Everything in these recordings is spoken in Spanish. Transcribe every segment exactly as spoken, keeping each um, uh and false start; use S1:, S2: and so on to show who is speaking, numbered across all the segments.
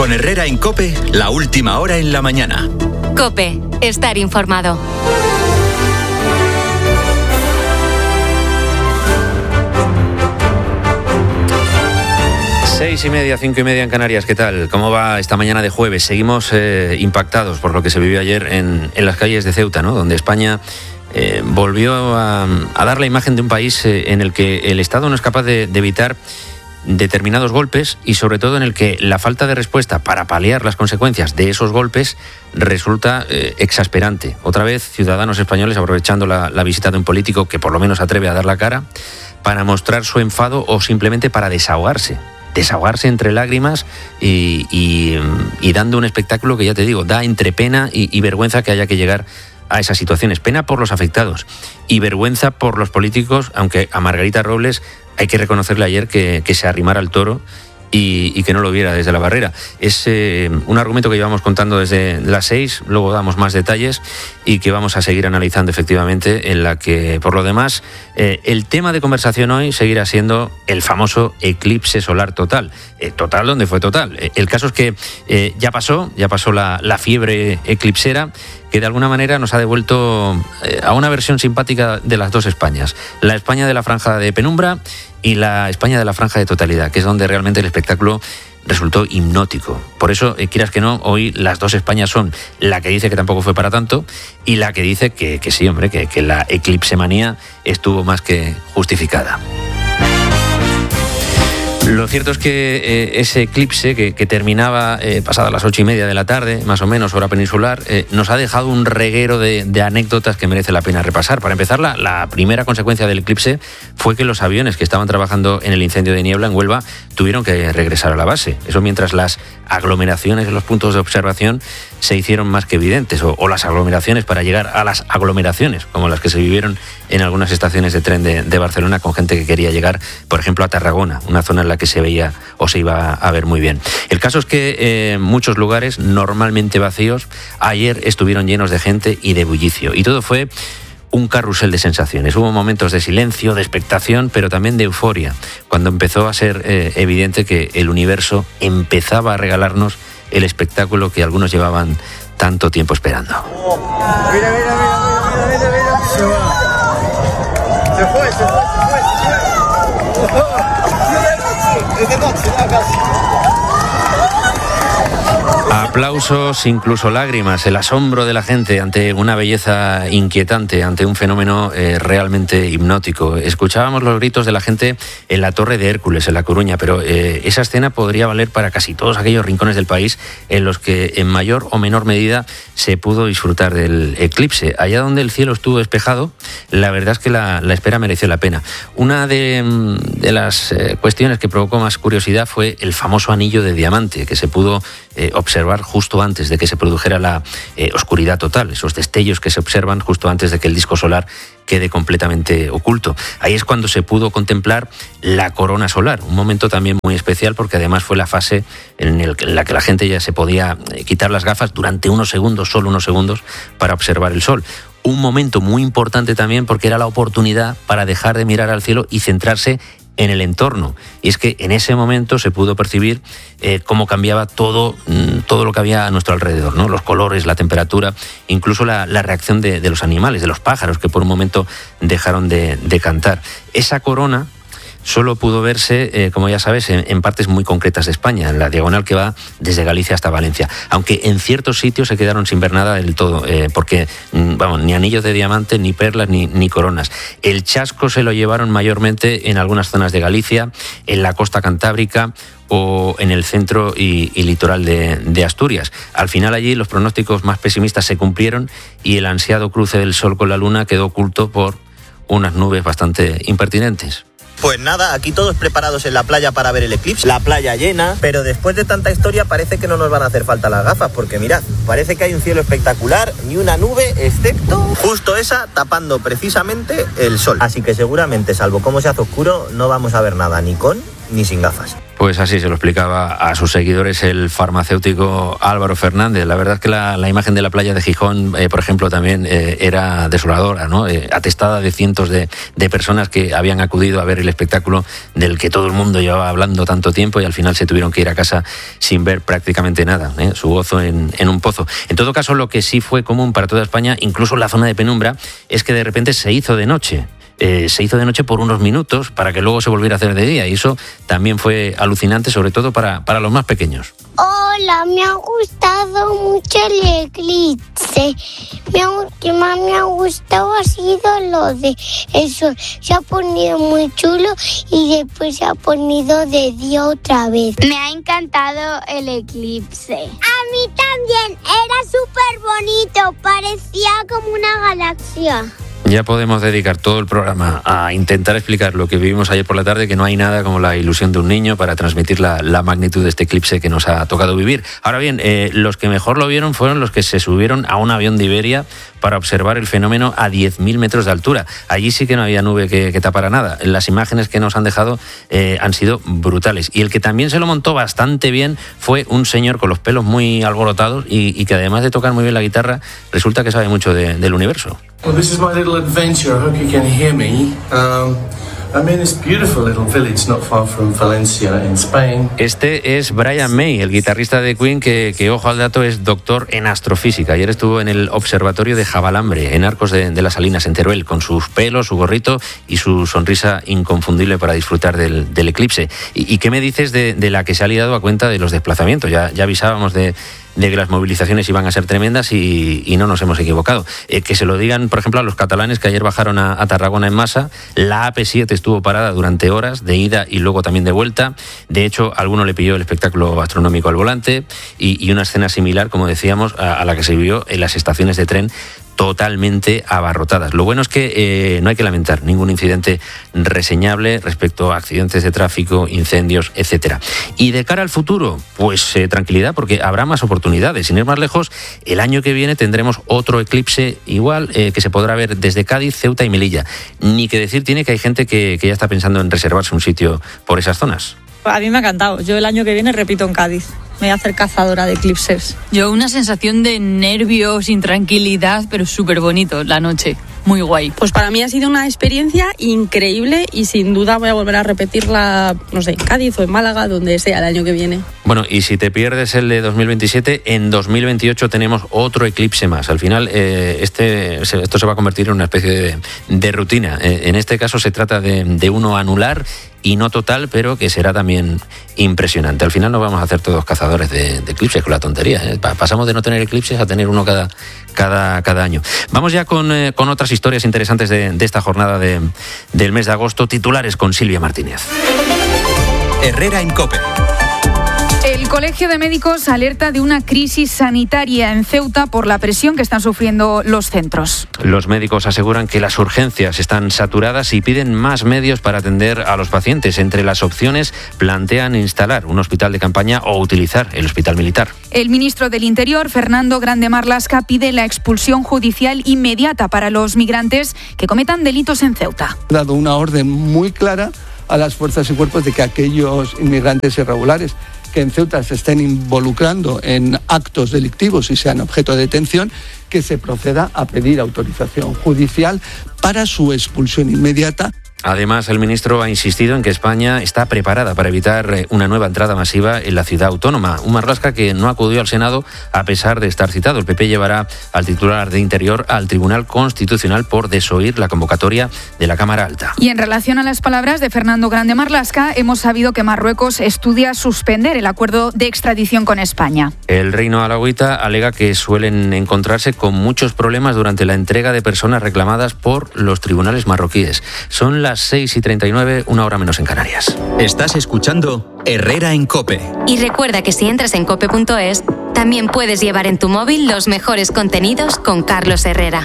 S1: Con Herrera en COPE, la última hora en la mañana.
S2: COPE, estar informado.
S3: Seis y media, cinco y media en Canarias. ¿Qué tal? ¿Cómo va esta mañana de jueves? Seguimos eh, impactados por lo que se vivió ayer en, en las calles de Ceuta, ¿no? Donde España eh, volvió a, a dar la imagen de un país eh, en el que el Estado no es capaz de, de evitar determinados golpes y sobre todo en el que la falta de respuesta para paliar las consecuencias de esos golpes resulta eh, exasperante. Otra vez, ciudadanos españoles aprovechando la, la visita de un político que por lo menos atreve a dar la cara para mostrar su enfado o simplemente para desahogarse. desahogarse entre lágrimas y, y, y dando un espectáculo que, ya te digo, da entre pena y, y vergüenza que haya que llegar a esas situaciones. Pena por los afectados y vergüenza por los políticos, aunque a Margarita Robles hay que reconocerle ayer que, que se arrimara al toro y, y que no lo viera desde la barrera. Es eh, un argumento que llevamos contando desde las seis, luego damos más detalles y que vamos a seguir analizando efectivamente, en la que, por lo demás, eh, el tema de conversación hoy seguirá siendo el famoso eclipse solar total. Eh, total, ¿dónde fue total? Eh, el caso es que eh, ya pasó, ya pasó la, la fiebre eclipsera, que de alguna manera nos ha devuelto eh, a una versión simpática de las dos Españas. La España de la franja de penumbra y la España de la franja de totalidad, que es donde realmente el espectáculo resultó hipnótico. Por eso, eh, quieras que no, hoy las dos Españas son la que dice que tampoco fue para tanto y la que dice que, que sí, hombre, que, que la eclipsemanía estuvo más que justificada. Lo cierto es que eh, ese eclipse que, que terminaba eh, pasadas las ocho y media de la tarde, más o menos, hora peninsular, eh, nos ha dejado un reguero de, de anécdotas que merece la pena repasar. Para empezar, la, la primera consecuencia del eclipse fue que los aviones que estaban trabajando en el incendio de niebla en Huelva tuvieron que regresar a la base. Eso mientras las aglomeraciones en los puntos de observación se hicieron más que evidentes, o, o las aglomeraciones para llegar a las aglomeraciones, como las que se vivieron en algunas estaciones de tren de, de Barcelona, con gente que quería llegar, por ejemplo, a Tarragona, una zona en la que se veía o se iba a ver muy bien. El caso es que eh, muchos lugares normalmente vacíos ayer estuvieron llenos de gente y de bullicio, y todo fue un carrusel de sensaciones. Hubo momentos de silencio, de expectación, pero también de euforia, cuando empezó a ser eh, evidente que el universo empezaba a regalarnos el espectáculo que algunos llevaban tanto tiempo esperando.
S4: Mira, mira, mira, mira, mira, mira, mira. Se va. Se fue, se fue, se fue, se fue. Es de noche, ya casi.
S3: Aplausos, incluso lágrimas, el asombro de la gente ante una belleza inquietante, ante un fenómeno eh, realmente hipnótico. Escuchábamos los gritos de la gente en la Torre de Hércules, en La Coruña, pero eh, esa escena podría valer para casi todos aquellos rincones del país en los que en mayor o menor medida se pudo disfrutar del eclipse. Allá donde el cielo estuvo despejado, la verdad es que la, la espera mereció la pena. Una de, de las eh, cuestiones que provocó más curiosidad fue el famoso anillo de diamante, que se pudo eh, observar justo antes de que se produjera la eh, oscuridad total, esos destellos que se observan justo antes de que el disco solar quede completamente oculto. Ahí es cuando se pudo contemplar la corona solar, un momento también muy especial porque además fue la fase en, el, en la que la gente ya se podía quitar las gafas durante unos segundos, solo unos segundos, para observar el sol. Un momento muy importante también porque era la oportunidad para dejar de mirar al cielo y centrarse en el entorno. Y es que en ese momento se pudo percibir eh, cómo cambiaba todo, todo lo que había a nuestro alrededor, ¿no? Los colores, la temperatura, incluso la, la reacción de, de los animales, de los pájaros, que por un momento dejaron de, de cantar. Esa corona solo pudo verse, eh, como ya sabes, en, en partes muy concretas de España, en la diagonal que va desde Galicia hasta Valencia, aunque en ciertos sitios se quedaron sin ver nada del todo, eh, porque, vamos, ni anillos de diamante, ni perlas, ni, ni coronas. El chasco se lo llevaron mayormente en algunas zonas de Galicia, en la costa cantábrica o en el centro y, y litoral de, de Asturias. Al final allí los pronósticos más pesimistas se cumplieron y el ansiado cruce del sol con la luna quedó oculto por unas nubes bastante impertinentes.
S5: Pues nada, aquí todos preparados en la playa para ver el eclipse, la playa llena, pero después de tanta historia parece que no nos van a hacer falta las gafas, porque mirad, parece que hay un cielo espectacular, ni una nube, excepto justo esa tapando precisamente el sol. Así que seguramente, salvo cómo se hace oscuro, no vamos a ver nada, ni con ni sin gafas.
S3: Pues así se lo explicaba a sus seguidores el farmacéutico Álvaro Fernández. La verdad es que la, la imagen de la playa de Gijón, eh, por ejemplo, también eh, era desoladora, ¿no? Eh, atestada de cientos de, de personas que habían acudido a ver el espectáculo del que todo el mundo llevaba hablando tanto tiempo y al final se tuvieron que ir a casa sin ver prácticamente nada, ¿eh? Su gozo en, en un pozo. En todo caso, lo que sí fue común para toda España, incluso en la zona de penumbra, es que de repente se hizo de noche. Eh, se hizo de noche por unos minutos para que luego se volviera a hacer de día y eso también fue alucinante, sobre todo para, para los más pequeños.
S6: Hola, me ha gustado mucho el eclipse. Me ha, que más me ha gustado ha sido lo de eso. Se ha ponido muy chulo y después se ha ponido de día otra vez.
S7: Me ha encantado el eclipse.
S6: A mí también, era súper bonito, parecía como una galaxia.
S3: Ya podemos dedicar todo el programa a intentar explicar lo que vivimos ayer por la tarde, que no hay nada como la ilusión de un niño para transmitir la, la magnitud de este eclipse que nos ha tocado vivir. Ahora bien, eh, los que mejor lo vieron fueron los que se subieron a un avión de Iberia para observar el fenómeno a diez mil metros de altura. Allí sí que no había nube que, que tapara nada. Las imágenes que nos han dejado eh, han sido brutales. Y el que también se lo montó bastante bien fue un señor con los pelos muy alborotados y, y que además de tocar muy bien la guitarra, resulta que sabe mucho de, del universo.
S8: Well, this is my little adventure. I hope you can hear me. Um, I'm in this beautiful little village not far from Valencia, in Spain.
S3: Este es Brian May, el guitarrista de Queen, que, que ojo al dato, es doctor en astrofísica. Ayer estuvo en el observatorio de Javalambre, en Arcos de, de las Salinas, en Teruel, con sus pelos, su gorrito y su sonrisa inconfundible para disfrutar del, del eclipse. ¿Y, y qué me dices de, de la que se ha liado a cuenta de los desplazamientos? Ya, ya avisábamos de... de que las movilizaciones iban a ser tremendas y, y no nos hemos equivocado. Eh, que se lo digan, por ejemplo, a los catalanes que ayer bajaron a, a Tarragona en masa. La A P siete estuvo parada durante horas, de ida y luego también de vuelta. De hecho, a alguno le pilló el espectáculo astronómico al volante y, y una escena similar, como decíamos, a, a la que se vivió en las estaciones de tren, totalmente abarrotadas. Lo bueno es que eh, no hay que lamentar ningún incidente reseñable respecto a accidentes de tráfico, incendios, etcétera. Y de cara al futuro, pues eh, tranquilidad, porque habrá más oportunidades. Sin ir más lejos, el año que viene tendremos otro eclipse igual eh, que se podrá ver desde Cádiz, Ceuta y Melilla. Ni que decir tiene que hay gente que, que ya está pensando en reservarse un sitio por esas zonas.
S9: A mí me ha encantado. Yo el año que viene repito en Cádiz. Me voy a hacer cazadora de eclipses.
S10: Yo una sensación de nervios, intranquilidad, pero súper bonito la noche. Muy guay.
S9: Pues para mí ha sido una experiencia increíble y sin duda voy a volver a repetirla, no sé, en Cádiz o en Málaga, donde sea el año que viene.
S3: Bueno, y si te pierdes el de dos mil veintisiete, en dos mil veintiocho tenemos otro eclipse más. Al final, eh, este, esto se va a convertir en una especie de, de rutina. Eh, en este caso se trata de, de uno anular y no total, pero que será también impresionante. Al final nos vamos a hacer todos cazadores de, de eclipses con la tontería, ¿eh? Pasamos de no tener eclipses a tener uno cada, cada, cada año. Vamos ya con, eh, con otras historias interesantes de, de esta jornada de, del mes de agosto. Titulares con Silvia Martínez.
S1: Herrera en COPE.
S11: El Colegio de Médicos alerta de una crisis sanitaria en Ceuta por la presión que están sufriendo los centros.
S3: Los médicos aseguran que las urgencias están saturadas y piden más medios para atender a los pacientes. Entre las opciones plantean instalar un hospital de campaña o utilizar el hospital militar.
S11: El ministro del Interior, Fernando Grande Marlaska, pide la expulsión judicial inmediata para los migrantes que cometan delitos en Ceuta.
S12: Ha dado una orden muy clara a las fuerzas y cuerpos de que aquellos inmigrantes irregulares que en Ceuta se estén involucrando en actos delictivos y sean objeto de detención, que se proceda a pedir autorización judicial para su expulsión inmediata.
S3: Además, el ministro ha insistido en que España está preparada para evitar una nueva entrada masiva en la ciudad autónoma. Un Marlaska que no acudió al Senado a pesar de estar citado. El P P llevará al titular de Interior al Tribunal Constitucional por desoír la convocatoria de la Cámara Alta.
S11: Y en relación a las palabras de Fernando Grande Marlaska, hemos sabido que Marruecos estudia suspender el acuerdo de extradición con España.
S3: El reino alauita alega que suelen encontrarse con muchos problemas durante la entrega de personas reclamadas por los tribunales marroquíes. Son las seis y treinta y nueve, una hora menos en Canarias.
S1: Estás escuchando Herrera en COPE.
S2: Y recuerda que si entras en cope punto es, también puedes llevar en tu móvil los mejores contenidos con Carlos Herrera.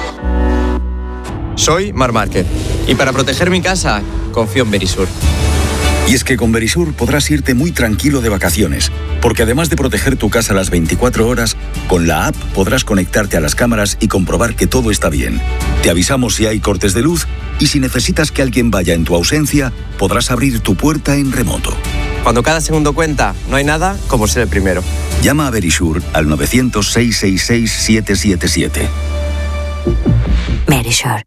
S13: Soy Mar Márquez y para proteger mi casa confío en Verisur.
S14: Y es que con Verisur podrás irte muy tranquilo de vacaciones, porque además de proteger tu casa las veinticuatro horas, con la app podrás conectarte a las cámaras y comprobar que todo está bien. Te avisamos si hay cortes de luz y si necesitas que alguien vaya en tu ausencia, podrás abrir tu puerta en remoto.
S13: Cuando cada segundo cuenta, no hay nada como ser el primero.
S14: Llama a Verisur al novecientos, seiscientos sesenta y seis, setecientos setenta y siete.
S2: Verisur.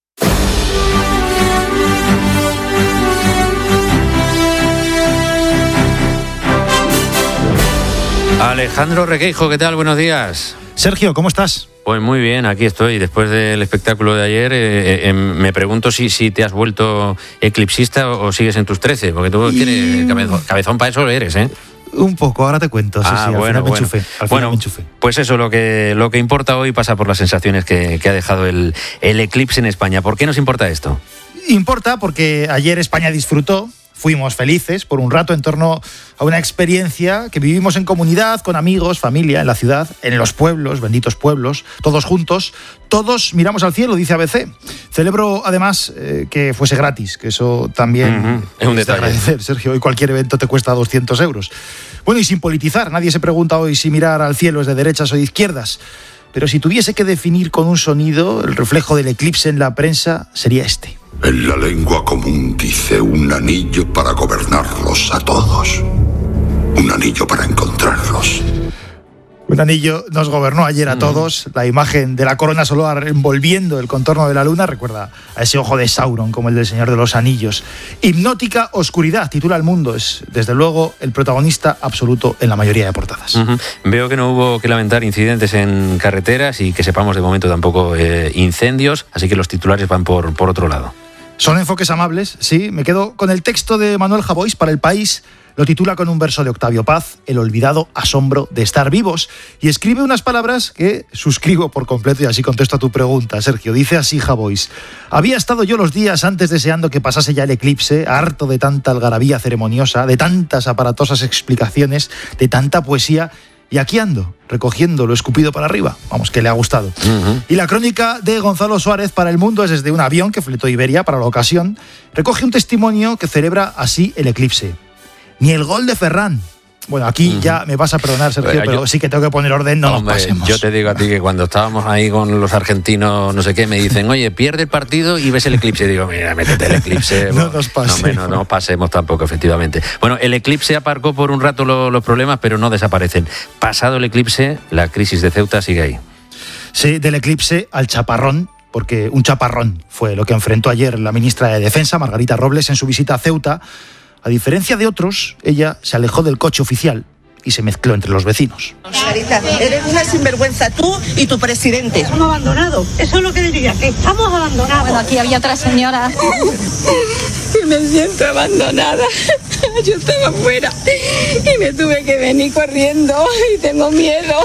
S3: Alejandro Requeijo, ¿qué tal? Buenos días.
S15: Sergio, ¿cómo estás?
S3: Pues muy bien, aquí estoy. Después del espectáculo de ayer, eh, eh, me pregunto si, si te has vuelto eclipsista o, o sigues en tus trece, porque tú y... tienes cabezón, cabezón para eso eres, ¿eh?
S15: Un poco, ahora te cuento. Sí,
S3: ah,
S15: sí, al
S3: bueno,
S15: final me
S3: bueno.
S15: enchufé. Al
S3: bueno,
S15: final me enchufé.
S3: Pues eso, lo que, lo que importa hoy pasa por las sensaciones que, que ha dejado el, el eclipse en España. ¿Por qué nos importa esto?
S15: Importa porque ayer España disfrutó. Fuimos felices por un rato en torno a una experiencia que vivimos en comunidad, con amigos, familia, en la ciudad, en los pueblos, benditos pueblos, todos juntos, todos miramos al cielo, dice A B C. Celebro además eh, que fuese gratis, que eso también
S3: uh-huh. es un detalle.
S15: De agradecer, Sergio. Hoy cualquier evento te cuesta doscientos euros. Bueno, y sin politizar, nadie se pregunta hoy si mirar al cielo es de derechas o de izquierdas. Pero si tuviese que definir con un sonido el reflejo del eclipse en la prensa, sería este.
S16: En la lengua común dice un anillo para gobernarlos a todos. Un anillo para encontrarlos.
S15: Un anillo nos gobernó ayer a todos. La imagen de la corona solar envolviendo el contorno de la luna recuerda a ese ojo de Sauron, como el del Señor de los Anillos. Hipnótica oscuridad, titula El Mundo. Es, desde luego, el protagonista absoluto en la mayoría de portadas.
S3: Uh-huh. Veo que no hubo que lamentar incidentes en carreteras y que sepamos de momento tampoco eh, incendios, así que los titulares van por, por otro lado.
S15: Son enfoques amables, sí. Me quedo con el texto de Manuel Javois para El País. Lo titula con un verso de Octavio Paz, El olvidado asombro de estar vivos, y escribe unas palabras que suscribo por completo y así contesto a tu pregunta, Sergio. Dice así Javois: había estado yo los días antes deseando que pasase ya el eclipse, harto de tanta algarabía ceremoniosa, de tantas aparatosas explicaciones, de tanta poesía, y aquí ando, recogiendo lo escupido para arriba. Vamos, que le ha gustado. Uh-huh. Y la crónica de Gonzalo Suárez para El Mundo es desde un avión que fletó Iberia para la ocasión. Recoge un testimonio que celebra así el eclipse. Ni el gol de Ferran. Bueno, aquí uh-huh. ya me vas a perdonar, Sergio, pero, pero yo, sí que tengo que poner orden, no hombre, nos pasemos.
S3: Yo te digo a ti que cuando estábamos ahí con los argentinos, no sé qué, me dicen, oye, pierde el partido y ves el eclipse. Y digo, mira, métete el eclipse.
S15: no nos pasemos.
S3: No, no, no nos pasemos tampoco, efectivamente. Bueno, el eclipse aparcó por un rato lo, los problemas, pero no desaparecen. Pasado el eclipse, la crisis de Ceuta sigue ahí.
S15: Sí, del eclipse al chaparrón, porque un chaparrón fue lo que enfrentó ayer la ministra de Defensa, Margarita Robles, en su visita a Ceuta. A diferencia de otros, ella se alejó del coche oficial y se mezcló entre los vecinos.
S17: Margarita, eres una sinvergüenza tú y tu presidente.
S18: Estamos abandonados, eso es lo que diría, que estamos abandonados.
S19: Bueno, aquí había otra señora.
S20: Y me siento abandonada. Yo estaba fuera y me tuve que venir corriendo y tengo miedo.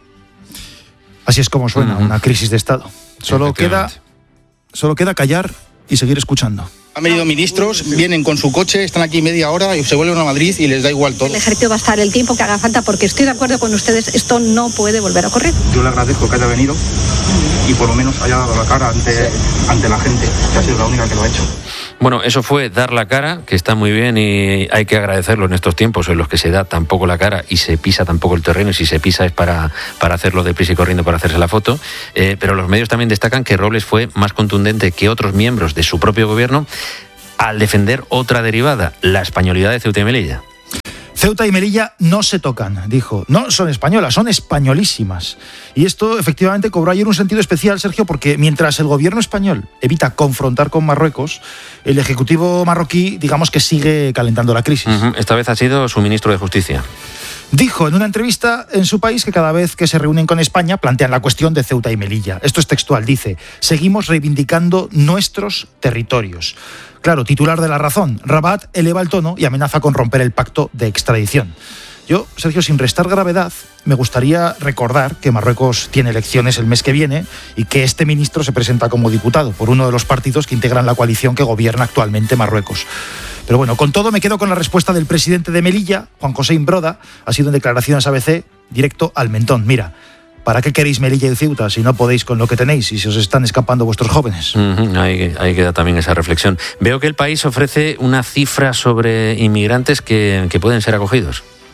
S15: Así es como suena uh-huh. una crisis de Estado. Solo queda, solo queda callar y seguir escuchando.
S21: Han venido ministros, vienen con su coche, están aquí media hora y se vuelven a Madrid y les da igual todo.
S19: El ejército va a estar el tiempo que haga falta porque estoy de acuerdo con ustedes, esto no puede volver a ocurrir.
S21: Yo le agradezco que haya venido y por lo menos haya dado la cara ante, ante la gente, que ha sido la única que lo ha hecho.
S3: Bueno, eso fue dar la cara, que está muy bien y hay que agradecerlo en estos tiempos en los que se da tampoco la cara y se pisa tampoco el terreno, y si se pisa es para, para hacerlo deprisa y corriendo para hacerse la foto, eh, pero los medios también destacan que Robles fue más contundente que otros miembros de su propio gobierno al defender otra derivada, la españolidad de Ceuta y Melilla.
S15: Ceuta y Melilla no se tocan, dijo. No son españolas, son españolísimas. Y esto efectivamente cobró ayer un sentido especial, Sergio, porque mientras el gobierno español evita confrontar con Marruecos, el ejecutivo marroquí, digamos que sigue calentando la crisis.
S3: Uh-huh. Esta vez ha sido su ministro de Justicia.
S15: Dijo en una entrevista en su país que cada vez que se reúnen con España plantean la cuestión de Ceuta y Melilla. Esto es textual, dice: seguimos reivindicando nuestros territorios. Claro, titular de La Razón, Rabat eleva el tono y amenaza con romper el pacto de extradición. Yo, Sergio, sin restar gravedad, me gustaría recordar que Marruecos tiene elecciones el mes que viene y que este ministro se presenta como diputado por uno de los partidos que integran la coalición que gobierna actualmente Marruecos. Pero bueno, con todo me quedo con la respuesta del presidente de Melilla, Juan José Imbroda. Ha sido en declaraciones A B C, directo al mentón. Mira, ¿para qué queréis Melilla y Ceuta si no podéis con lo que tenéis y si os están escapando vuestros jóvenes?
S3: Uh-huh. Ahí, ahí queda también esa reflexión. Veo que el país ofrece una cifra sobre inmigrantes que, que pueden ser acogidos.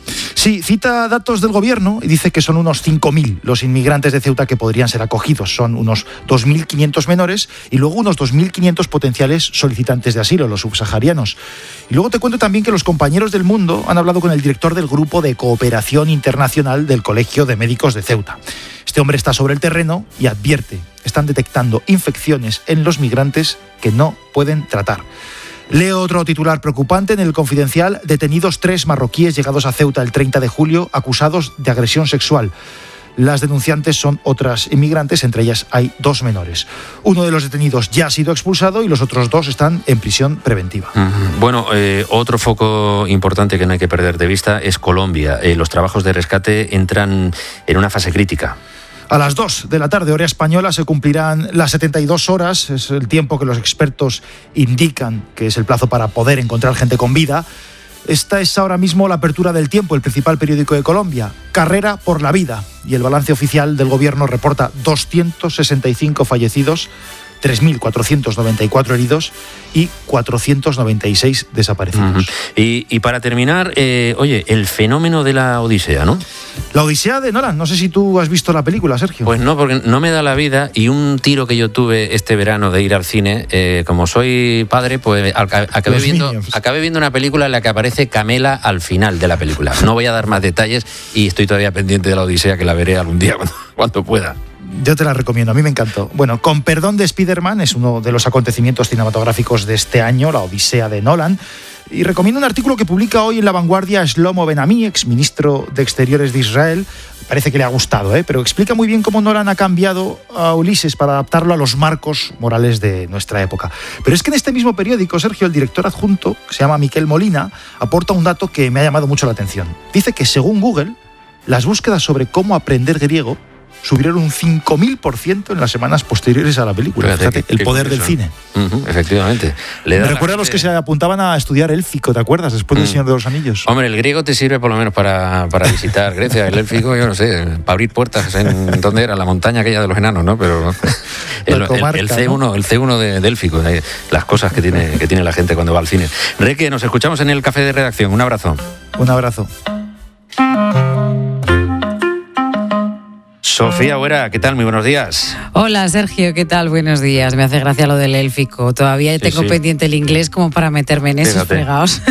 S15: Sí, cita datos del gobierno y dice que son unos cinco mil los inmigrantes de Ceuta que podrían ser acogidos. Son unos dos mil quinientos menores y luego unos dos mil quinientos potenciales solicitantes de asilo, los subsaharianos. Y luego te cuento también que los compañeros del Mundo han hablado con el director del Grupo de Cooperación Internacional del Colegio de Médicos de Ceuta. Este hombre está sobre el terreno y advierte, están detectando infecciones en los migrantes que no pueden tratar. Leo otro titular preocupante en El Confidencial. Detenidos tres marroquíes llegados a Ceuta el treinta de julio acusados de agresión sexual. Las denunciantes son otras inmigrantes, entre ellas hay dos menores. Uno de los detenidos ya ha sido expulsado y los otros dos están en prisión preventiva.
S3: Bueno, eh, otro foco importante que no hay que perder de vista es Colombia. Eh, los trabajos de rescate entran en una fase crítica.
S15: A las dos de la tarde, hora española, se cumplirán las setenta y dos horas. Es el tiempo que los expertos indican que es el plazo para poder encontrar gente con vida. Esta es ahora mismo la apertura del Tiempo, el principal periódico de Colombia. Carrera por la vida. Y el balance oficial del gobierno reporta doscientos sesenta y cinco fallecidos, tres mil cuatrocientos noventa y cuatro heridos y cuatrocientos noventa y seis desaparecidos.
S3: Uh-huh. y, y para terminar, eh, oye, el fenómeno de la Odisea, ¿no?
S15: La Odisea de Nolan. No sé si tú has visto la película, Sergio.
S3: Pues no, porque no me da la vida y un tiro que yo tuve este verano de ir al cine, eh, como soy padre, pues acabé viendo, acabé viendo una película en la que aparece Camela al final de la película. No voy a dar más detalles y estoy todavía pendiente de la Odisea, que la veré algún día cuando, cuando pueda.
S15: Yo te la recomiendo, a mí me encantó. Bueno, Con perdón de Spider-Man es uno de los acontecimientos cinematográficos de este año, la Odisea de Nolan. Y recomiendo un artículo que publica hoy en La Vanguardia Shlomo Ben-Ami, exministro de Exteriores de Israel. Parece que le ha gustado, ¿eh? Pero explica muy bien cómo Nolan ha cambiado a Ulises para adaptarlo a los marcos morales de nuestra época. Pero es que en este mismo periódico, Sergio, el director adjunto, que se llama Miquel Molina, aporta un dato que me ha llamado mucho la atención. Dice que según Google, las búsquedas sobre cómo aprender griego subieron un cinco mil por ciento en las semanas posteriores a la película. Fíjate, el poder del cine.
S3: Uh-huh, efectivamente.
S15: Le Me recuerda a los que se apuntaban a estudiar élfico, ¿te acuerdas? Después del uh-huh. Señor de los Anillos.
S3: Hombre, el griego te sirve por lo menos para, para visitar Grecia. El élfico, yo no sé, para abrir puertas en ¿dónde era? La montaña aquella de los enanos, ¿no? Pero el, comarca, el, el C uno, ¿no? El C uno de, de élfico, las cosas que tiene, que tiene la gente cuando va al cine. Reque, nos escuchamos en el café de redacción. Un abrazo.
S15: Un abrazo.
S3: Sofía Huera, ¿qué tal? Muy buenos días.
S4: Hola, Sergio, ¿qué tal? Buenos días. Me hace gracia lo del élfico. Todavía sí, tengo sí. pendiente el inglés como para meterme en esos Fíjate. fregados.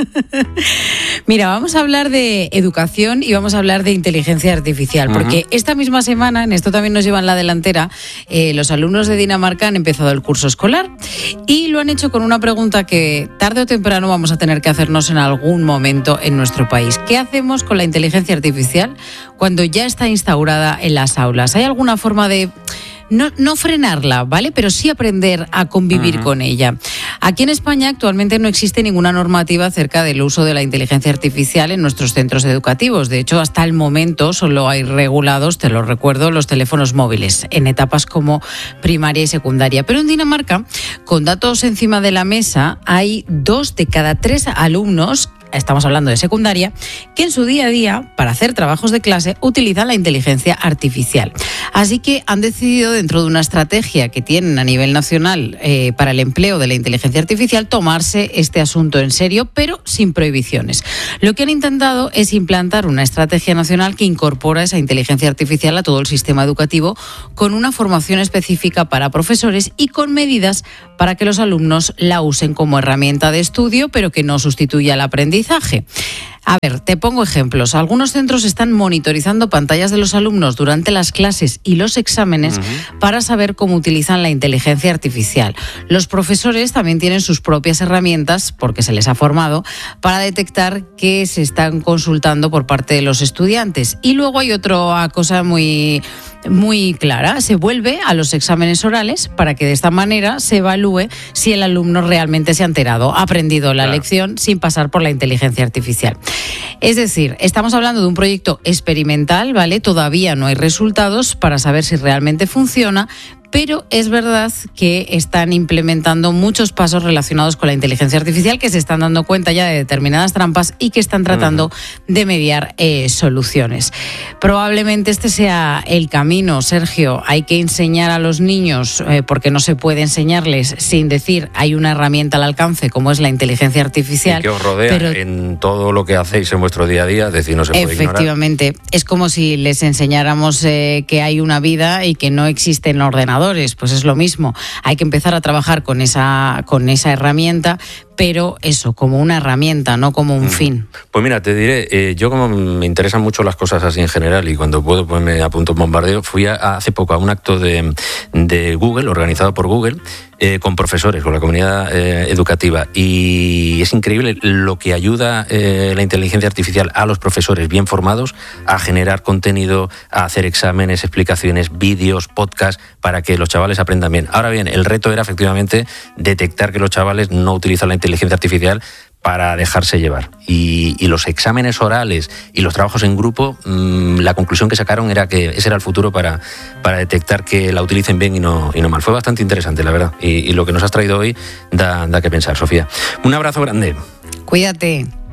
S4: Mira, vamos a hablar de educación y vamos a hablar de inteligencia artificial, porque uh-huh. esta misma semana, en esto también nos llevan la delantera, eh, los alumnos de Dinamarca han empezado el curso escolar y lo han hecho con una pregunta que tarde o temprano vamos a tener que hacernos en algún momento en nuestro país. ¿Qué hacemos con la inteligencia artificial cuando ya está instaurada en las aulas? ¿Hay alguna forma de no, no frenarla, ¿vale? Pero sí aprender a convivir uh-huh. con ella? Aquí en España actualmente no existe ninguna normativa acerca del uso de la inteligencia artificial en nuestros centros educativos. De hecho, hasta el momento solo hay regulados, te lo recuerdo, los teléfonos móviles en etapas como primaria y secundaria. Pero en Dinamarca, con datos encima de la mesa, hay dos de cada tres alumnos, estamos hablando de secundaria, que en su día a día, para hacer trabajos de clase, utilizan la inteligencia artificial. Así que han decidido, dentro de una estrategia que tienen a nivel nacional eh, para el empleo de la inteligencia artificial, tomarse este asunto en serio, pero sin prohibiciones. Lo que han intentado es implantar una estrategia nacional que incorpora esa inteligencia artificial a todo el sistema educativo, con una formación específica para profesores y con medidas para que los alumnos la usen como herramienta de estudio, pero que no sustituya el aprendizaje. A ver, te pongo ejemplos. Algunos centros están monitorizando pantallas de los alumnos durante las clases y los exámenes uh-huh. para saber cómo utilizan la inteligencia artificial. Los profesores también tienen sus propias herramientas, porque se les ha formado, para detectar qué se están consultando por parte de los estudiantes. Y luego hay otra cosa muy, muy clara. Se vuelve a los exámenes orales para que de esta manera se evalúe si el alumno realmente se ha enterado, ha aprendido la claro. lección sin pasar por la inteligencia artificial. Es decir, estamos hablando de un proyecto experimental, ¿vale? Todavía no hay resultados para saber si realmente funciona, pero es verdad que están implementando muchos pasos relacionados con la inteligencia artificial, que se están dando cuenta ya de determinadas trampas y que están tratando uh-huh. de mediar eh, soluciones. Probablemente este sea el camino, Sergio. Hay que enseñar a los niños, eh, porque no se puede enseñarles sin decir hay una herramienta al alcance como es la inteligencia artificial.
S3: Y que os rodea pero, en todo lo que hacéis en vuestro día a día, es decir, no se puede
S4: efectivamente, ignorar. Es como si les enseñáramos eh, que hay una vida y que no existen ordenadores, pues es lo mismo. Hay que empezar a trabajar con esa, con esa herramienta, pero eso, como una herramienta, no como un mm. fin.
S3: Pues mira, te diré, eh, yo como me interesan mucho las cosas así en general y cuando puedo pues me apunto un bombardeo, fui a, a hace poco a un acto de, de Google, organizado por Google, eh, con profesores, con la comunidad eh, educativa, y es increíble lo que ayuda eh, la inteligencia artificial a los profesores bien formados a generar contenido, a hacer exámenes, explicaciones, vídeos, podcasts, para que los chavales aprendan bien. Ahora bien, el reto era efectivamente detectar que los chavales no utilizan la inteligencia artificial para dejarse llevar. Y, y los exámenes orales y los trabajos en grupo, mmm, la conclusión que sacaron era que ese era el futuro para, para detectar que la utilicen bien y no, y no mal. Fue bastante interesante, la verdad. Y, y lo que nos has traído hoy da, da que pensar, Sofía. Un abrazo grande.
S4: Cuídate.